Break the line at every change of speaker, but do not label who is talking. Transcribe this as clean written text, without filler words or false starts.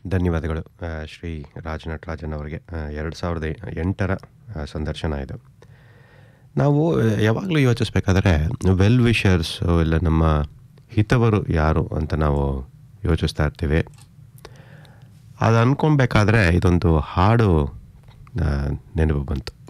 ಧನ್ಯವಾದಗಳು ಶ್ರೀ ರಾಜ್ ನಟರಾಜನ್ ಅವರಿಗೆ. 2008ರ ಸಂದರ್ಶನ ಇದು. ನಾವು ಯಾವಾಗಲೂ ಯೋಚಿಸ್ಬೇಕಾದ್ರೆ ವೆಲ್ ವಿಷರ್ಸು ಇಲ್ಲ ನಮ್ಮ ಹಿತವರು ಯಾರು ಅಂತ ನಾವು ಯೋಚಿಸ್ತಾ ಇರ್ತೀವಿ. ಅದು ಅಂದ್ಕೊಬೇಕಾದ್ರೆ ಇದೊಂದು ಹಾಡು ನೆನಪು ಬಂತು.